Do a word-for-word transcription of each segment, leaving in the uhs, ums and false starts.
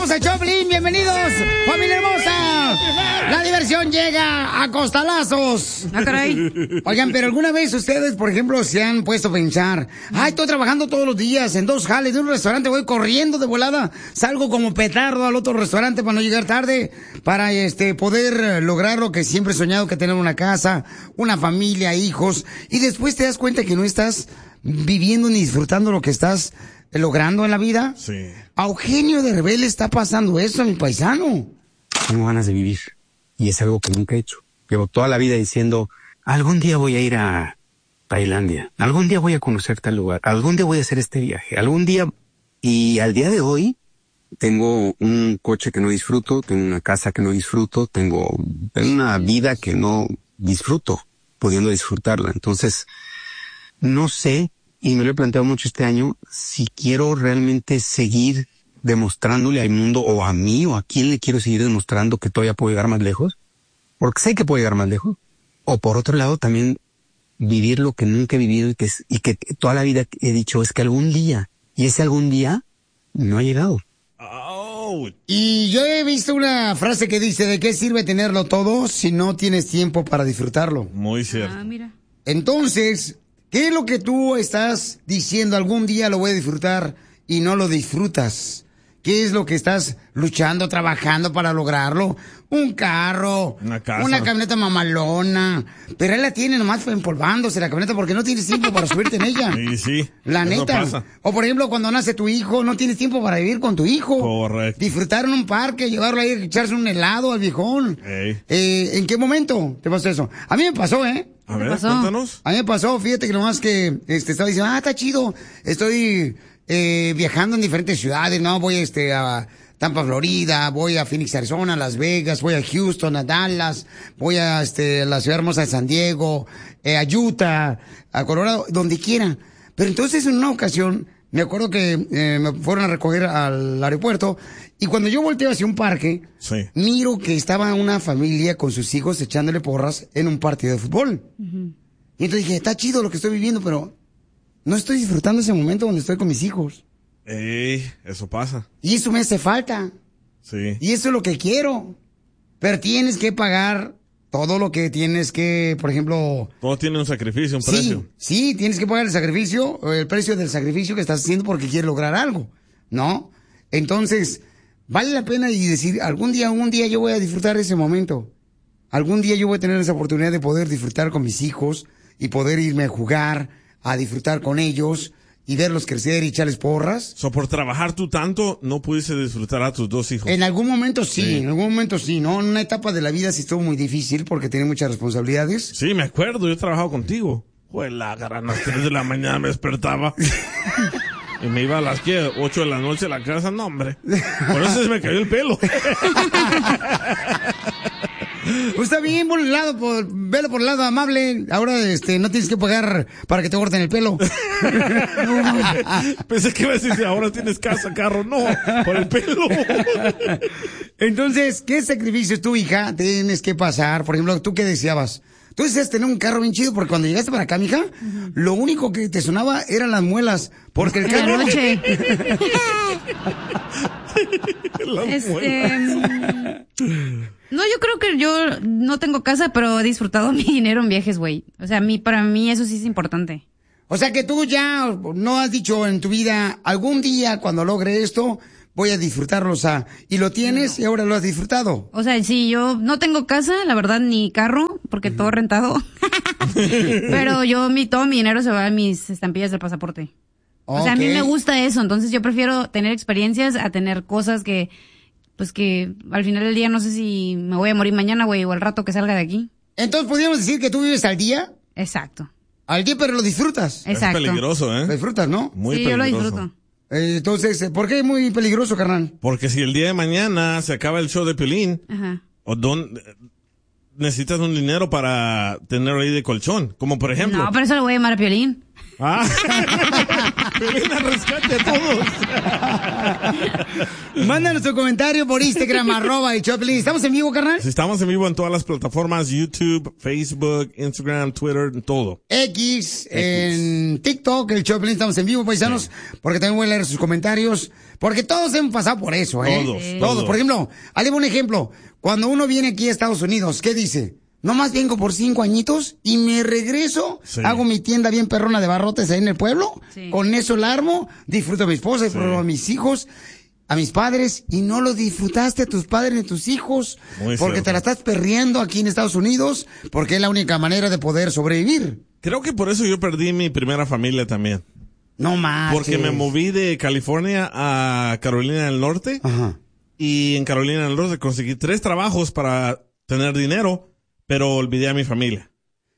Regresamos a Choplin, bienvenidos, familia hermosa. La diversión llega a costalazos. Ah, caray. Oigan, pero alguna vez ustedes, por ejemplo, se han puesto a pensar, ay, estoy trabajando todos los días en dos jales de un restaurante, voy corriendo de volada, salgo como petardo al otro restaurante para no llegar tarde, para este poder lograr lo que siempre he soñado, que tener una casa, una familia, hijos, y después te das cuenta que no estás viviendo ni disfrutando lo que estás logrando en la vida. Sí. A Eugenio de Rebel está pasando eso, mi paisano. Tengo ganas de vivir y es algo que nunca he hecho. Llevo toda la vida diciendo, algún día voy a ir a Tailandia, algún día voy a conocer tal lugar, algún día voy a hacer este viaje, algún día... Y al día de hoy tengo un coche que no disfruto, tengo una casa que no disfruto, tengo, tengo una vida que no disfruto, pudiendo disfrutarla. Entonces, no sé, y me lo he planteado mucho este año, si quiero realmente seguir demostrándole al mundo o a mí o a quién le quiero seguir demostrando que todavía puedo llegar más lejos, porque sé que puedo llegar más lejos. O por otro lado también vivir lo que nunca he vivido y que, es, y que toda la vida he dicho es que algún día, y ese algún día no ha llegado. Oh. Y yo he visto una frase que dice, ¿de qué sirve tenerlo todo si no tienes tiempo para disfrutarlo? Muy cierto. Ah, mira. Entonces, ¿qué es lo que tú estás diciendo? Algún día lo voy a disfrutar y no lo disfrutas. ¿Qué es lo que estás luchando, trabajando para lograrlo? Un carro, una casa, una camioneta mamalona. Pero él la tiene nomás empolvándose la camioneta porque no tienes tiempo para subirte en ella. Sí, sí. La Eso neta. pasa. O por ejemplo, cuando nace tu hijo, no tienes tiempo para vivir con tu hijo. Correcto. Disfrutar en un parque, llevarlo ahí, echarse un helado al viejón. Ey. Eh, ¿En qué momento te pasó eso? A mí me pasó, ¿eh? A ver, pasó? cuéntanos. A mí me pasó, fíjate que nomás que este, estaba diciendo, ah, está chido, estoy eh, viajando en diferentes ciudades, ¿no? Voy este, a Tampa, Florida, voy a Phoenix, Arizona, Las Vegas, voy a Houston, a Dallas, voy a este, la ciudad hermosa de San Diego, eh, a Utah, a Colorado, donde quiera. Pero entonces en una ocasión, me acuerdo que eh, me fueron a recoger al aeropuerto y cuando yo volteo hacia un parque, Sí. miro que estaba una familia con sus hijos echándole porras en un partido de fútbol. Uh-huh. Y entonces dije, está chido lo que estoy viviendo, pero no estoy disfrutando ese momento donde estoy con mis hijos. Ey, eso pasa. Y eso me hace falta. Sí. Y eso es lo que quiero. Pero tienes que pagar todo lo que tienes que, por ejemplo... Todo tiene un sacrificio, un sí, precio. sí, tienes que pagar el sacrificio, el precio del sacrificio que estás haciendo porque quieres lograr algo, ¿no? Entonces, vale la pena y decir, algún día, un día yo voy a disfrutar ese momento. Algún día yo voy a tener esa oportunidad de poder disfrutar con mis hijos y poder irme a jugar, a disfrutar con ellos y verlos crecer y echarles porras. So, por trabajar tú tanto, no pudiste disfrutar a tus dos hijos. En algún momento sí, Sí. en algún momento sí, ¿no? En una etapa de la vida sí estuvo muy difícil porque tenía muchas responsabilidades. Sí, me acuerdo, yo he trabajado contigo. Joder, la gran, a las tres de la mañana me despertaba. Y me iba a las ¿qué? ocho de la noche a la casa, no, hombre. Por eso se me cayó el pelo. Pues está bien, por el lado, por, velo por el lado amable. Ahora este, no tienes que pagar para que te corten el pelo. Pensé que iba a decir, ahora tienes casa, carro. No, por el pelo. Entonces, ¿qué sacrificios tu hija tienes que pasar? Por ejemplo, ¿tú qué deseabas? Tú deseas tener un carro bien chido porque cuando llegaste para acá, mija, uh-huh, lo único que te sonaba eran las muelas. Porque el carro... La noche. Las este... No, yo creo que yo no tengo casa, pero he disfrutado mi dinero en viajes, güey. O sea, a mí, para mí eso sí es importante. O sea que tú ya no has dicho en tu vida, algún día cuando logre esto, voy a disfrutarlo, o sea, y lo tienes no. y ahora lo has disfrutado. O sea, sí, yo no tengo casa, la verdad, ni carro, porque uh-huh, todo rentado. Pero yo, mi, todo mi dinero se va a mis estampillas del pasaporte. Okay. O sea, a mí me gusta eso, entonces yo prefiero tener experiencias a tener cosas que... Pues que al final del día no sé si me voy a morir mañana, güey, o al rato que salga de aquí. Entonces, ¿podríamos decir que tú vives al día? Exacto. Al día, pero lo disfrutas. Exacto. Es peligroso, ¿eh? Lo disfrutas, ¿no? Muy sí, peligroso. Yo lo disfruto. Eh, entonces, ¿por qué es muy peligroso, carnal? Porque si el día de mañana se acaba el show de Piolín, ajá, o don, necesitas un dinero para tener ahí de colchón, como por ejemplo. No, pero eso lo voy a llamar a Piolín. Ah, me viene a rescate a todos. Mándanos tu comentario por Instagram, arroba y Choplin. ¿Estamos en vivo, carnal? Sí, estamos en vivo en todas las plataformas, YouTube, Facebook, Instagram, Twitter, en todo. X, X. En TikTok, el Choplin, estamos en vivo, paisanos, sí. Porque también voy a leer sus comentarios, porque todos hemos pasado por eso, ¿eh? Todos. Sí. Todos. Por ejemplo, ahí un ejemplo. Cuando uno viene aquí a Estados Unidos, ¿qué dice? Nomás vengo por cinco añitos y me regreso, sí. Hago mi tienda bien perrona de barrotes ahí en el pueblo, sí. Con eso la armo, disfruto a mi esposa, disfruto sí. A mis hijos, a mis padres, y no lo disfrutaste a tus padres ni a tus hijos, muy porque cierto. Te la estás perdiendo aquí en Estados Unidos, porque es la única manera de poder sobrevivir. Creo que por eso yo perdí mi primera familia también. No más. Porque me moví de California a Carolina del Norte. Ajá. Y en Carolina del Norte conseguí tres trabajos para tener dinero, pero olvidé a mi familia.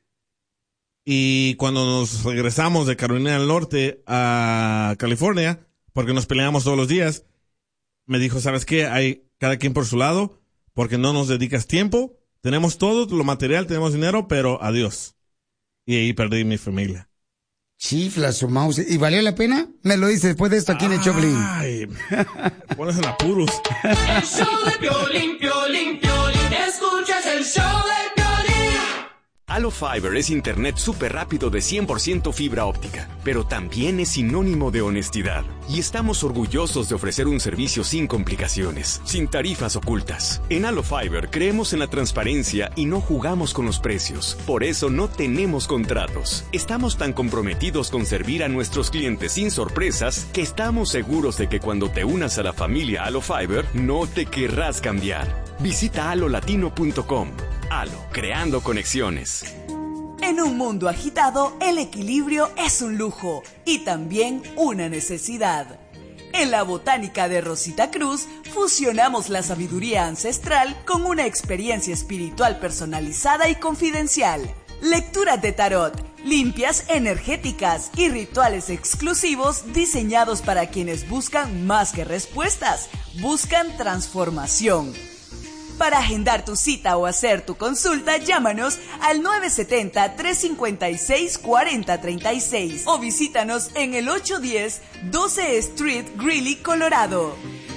Y cuando nos regresamos de Carolina del Norte a California, porque nos peleamos todos los días, me dijo, ¿sabes qué? Hay cada quien por su lado, porque no nos dedicas tiempo. Tenemos todo, lo material, tenemos dinero, pero adiós. Y ahí perdí mi familia. Chifla su mouse. ¿Y valió la pena? Me lo dice después de esto aquí en el Choplin. Ay, me pones en apuros. El show de Piolín, Piolín, Piolín. Escuchas el show de Allo Fiber es internet súper rápido de cien por ciento fibra óptica, pero también es sinónimo de honestidad. Y estamos orgullosos de ofrecer un servicio sin complicaciones, sin tarifas ocultas. En Allo Fiber creemos en la transparencia y no jugamos con los precios. Por eso no tenemos contratos. Estamos tan comprometidos con servir a nuestros clientes sin sorpresas que estamos seguros de que cuando te unas a la familia Allo Fiber, no te querrás cambiar. Visita alo latino punto com. Alo, creando conexiones. En un mundo agitado, el equilibrio es un lujo y también una necesidad. En la Botánica de Rosita Cruz, fusionamos la sabiduría ancestral con una experiencia espiritual personalizada y confidencial. Lecturas de tarot, limpias energéticas y rituales exclusivos diseñados para quienes buscan más que respuestas, buscan transformación. Para agendar tu cita o hacer tu consulta, llámanos al nueve siete cero, tres cinco seis, cuatro cero tres seis o visítanos en el ocho diez doce Street, Greeley, Colorado.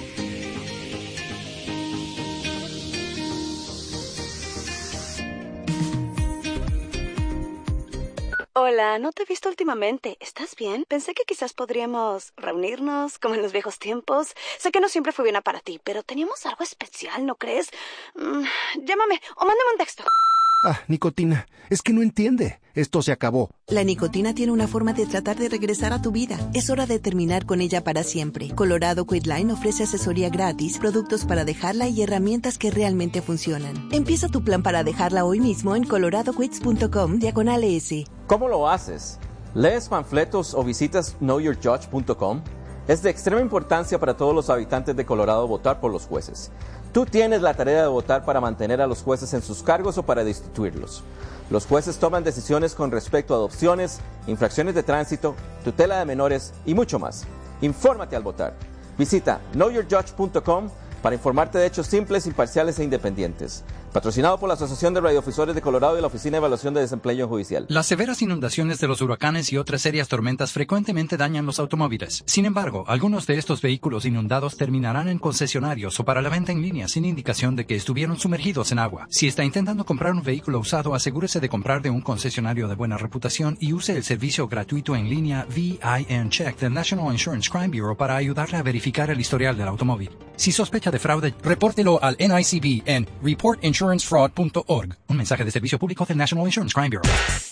Hola, no te he visto últimamente. ¿Estás bien? Pensé que quizás podríamos reunirnos, como en los viejos tiempos. Sé que no siempre fue bien para ti, pero teníamos algo especial, ¿no crees? Mm, llámame o mándame un texto. Ah, nicotina. Es que no entiende. Esto se acabó. La nicotina tiene una forma de tratar de regresar a tu vida. Es hora de terminar con ella para siempre. Colorado Quitline ofrece asesoría gratis, productos para dejarla y herramientas que realmente funcionan. Empieza tu plan para dejarla hoy mismo en coloradoquits punto com diagonal S. ¿Cómo lo haces? ¿Lees panfletos o visitas know your judge punto com? Es de extrema importancia para todos los habitantes de Colorado votar por los jueces. Tú tienes la tarea de votar para mantener a los jueces en sus cargos o para destituirlos. Los jueces toman decisiones con respecto a adopciones, infracciones de tránsito, tutela de menores y mucho más. Infórmate al votar. Visita know your judge punto com para informarte de hechos simples, imparciales e independientes. Patrocinado por la Asociación de Radiodifusores de Colorado y la Oficina de Evaluación de Desempeño Judicial. Las severas inundaciones de los huracanes y otras serias tormentas frecuentemente dañan los automóviles. Sin embargo, algunos de estos vehículos inundados terminarán en concesionarios o para la venta en línea sin indicación de que estuvieron sumergidos en agua. Si está intentando comprar un vehículo usado, asegúrese de comprar de un concesionario de buena reputación y use el servicio gratuito en línea V I N Check del National Insurance Crime Bureau para ayudarle a verificar el historial del automóvil. Si sospecha de fraude, repórtelo al N I C B en report insurance fraud punto org. Un mensaje de servicio público del National Insurance Crime Bureau.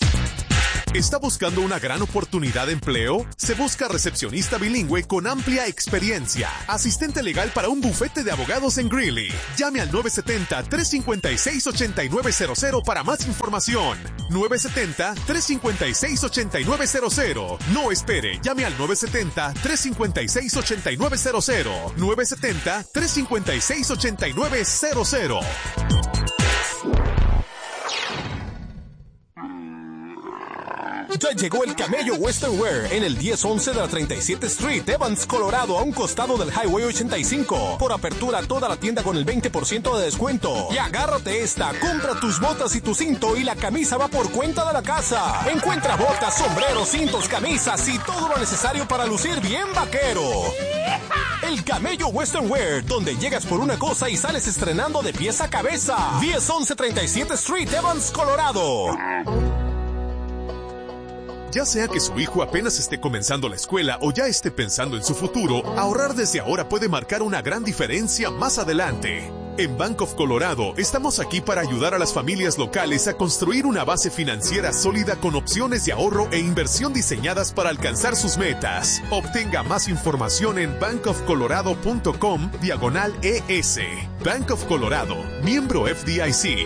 ¿Está buscando una gran oportunidad de empleo? Se busca recepcionista bilingüe con amplia experiencia. Asistente legal para un bufete de abogados en Greeley. Llame al nueve siete cero, tres cinco seis, ocho nueve cero cero para más información. nueve siete cero, tres cinco seis, ocho nueve cero cero. No espere, llame al nueve siete cero, tres cinco seis, ocho nueve cero cero. nueve siete cero, tres cinco seis, ocho nueve cero cero. Ya llegó el Camello Western Wear en el diez once de la treinta y siete Street, Evans, Colorado, a un costado del Highway ochenta y cinco. Por apertura toda la tienda con el veinte por ciento de descuento. Y agárrate esta, compra tus botas y tu cinto y la camisa va por cuenta de la casa. Encuentra botas, sombreros, cintos, camisas y todo lo necesario para lucir bien vaquero. El Camello Western Wear, donde llegas por una cosa y sales estrenando de pies a cabeza. diez once treinta y siete Street, Evans, Colorado. Ya sea que su hijo apenas esté comenzando la escuela o ya esté pensando en su futuro, ahorrar desde ahora puede marcar una gran diferencia más adelante. En Bank of Colorado estamos aquí para ayudar a las familias locales a construir una base financiera sólida con opciones de ahorro e inversión diseñadas para alcanzar sus metas. Obtenga más información en bankofcolorado.com diagonal ES. Bank of Colorado, miembro F D I C.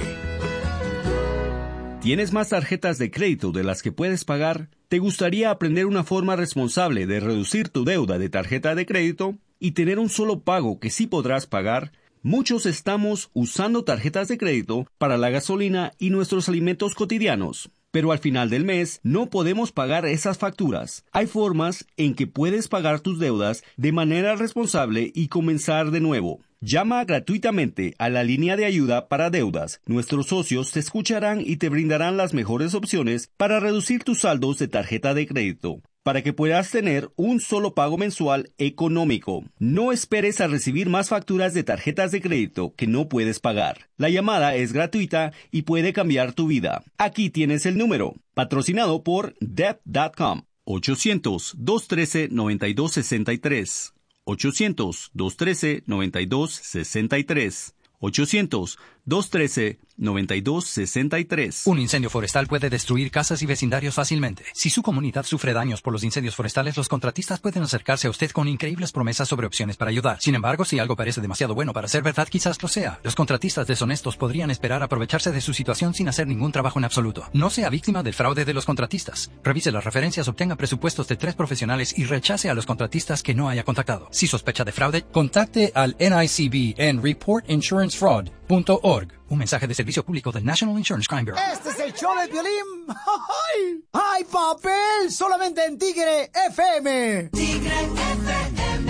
¿Tienes más tarjetas de crédito de las que puedes pagar? ¿Te gustaría aprender una forma responsable de reducir tu deuda de tarjeta de crédito y tener un solo pago que sí podrás pagar? Muchos estamos usando tarjetas de crédito para la gasolina y nuestros alimentos cotidianos, pero al final del mes no podemos pagar esas facturas. Hay formas en que puedes pagar tus deudas de manera responsable y comenzar de nuevo. Llama gratuitamente a la línea de ayuda para deudas. Nuestros socios te escucharán y te brindarán las mejores opciones para reducir tus saldos de tarjeta de crédito, para que puedas tener un solo pago mensual económico. No esperes a recibir más facturas de tarjetas de crédito que no puedes pagar. La llamada es gratuita y puede cambiar tu vida. Aquí tienes el número, patrocinado por debt punto com. ochocientos, dos uno tres, nueve dos seis tres. ochocientos, dos uno tres, nueve dos seis tres. ochocientos, dos uno tres, nueve dos seis tres. Un incendio forestal puede destruir casas y vecindarios fácilmente. Si su comunidad sufre daños por los incendios forestales, los contratistas pueden acercarse a usted con increíbles promesas sobre opciones para ayudar. Sin embargo, si algo parece demasiado bueno para ser verdad, quizás lo sea. Los contratistas deshonestos podrían esperar aprovecharse de su situación sin hacer ningún trabajo en absoluto. No sea víctima del fraude de los contratistas. Revise las referencias, obtenga presupuestos de tres profesionales y rechace a los contratistas que no haya contactado. Si sospecha de fraude, contacte al N I C B en report insurance fraud punto org. Un mensaje de servicio público del National Insurance Crime Bureau. Este es el show de Piolín. ¡Ay! ¡Ay, papel! Solamente en Tigre F M. Tigre F M.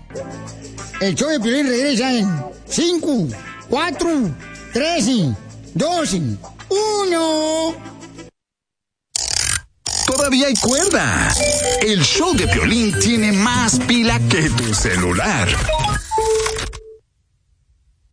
El show de Piolín regresa en cinco, cuatro, tres, dos, uno. Todavía hay cuerda. El show de Piolín tiene más pila que tu celular.